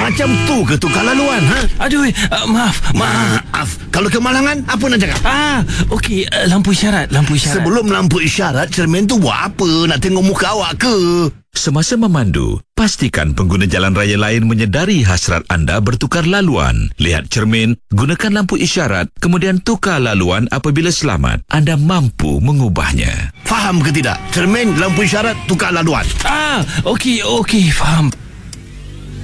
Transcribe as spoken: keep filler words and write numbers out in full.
Macam tu ke tukar laluan, ha? Aduh, uh, maaf, maaf. Maaf. Kalau kemalangan, apa nak cakap? Ah, okey, uh, lampu isyarat, lampu isyarat. Sebelum lampu isyarat, cermin tu buat apa? Nak tengok muka awak ke? Semasa memandu, pastikan pengguna jalan raya lain menyedari hasrat anda bertukar laluan. Lihat cermin, gunakan lampu isyarat, kemudian tukar laluan apabila selamat. Anda mampu mengubahnya. Faham ke tidak? Cermin, lampu isyarat, tukar laluan. Ah, okey, okey, faham.